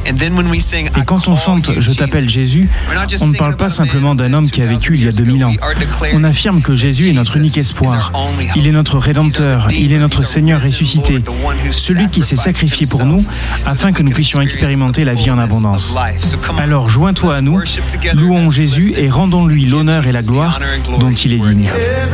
Et quand on chante « Je t'appelle Jésus », on ne parle pas simplement d'un homme qui a vécu il y a 2000 ans. On affirme que Jésus est notre unique espoir. Il est notre Rédempteur, il est notre Seigneur ressuscité, celui qui s'est sacrifié pour nous afin que nous puissions expérimenter la vie en abondance. Alors joins-toi à nous, louons Jésus et rendons-lui l'honneur et la gloire dont il est digne.